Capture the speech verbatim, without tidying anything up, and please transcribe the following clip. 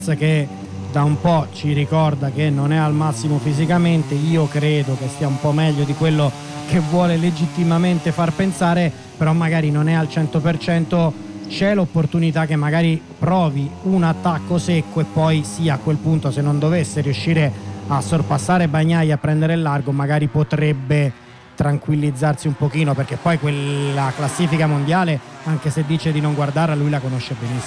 che da un po' ci ricorda che non è al massimo fisicamente. Io credo che stia un po' meglio di quello che vuole legittimamente far pensare, però magari non è al cento per cento. C'è l'opportunità che magari provi un attacco secco e poi sì, a quel punto, se non dovesse riuscire a sorpassare Bagnaia e a prendere il largo, magari potrebbe tranquillizzarsi un pochino, perché poi quella classifica mondiale, anche se dice di non guardarla, lui la conosce benissimo.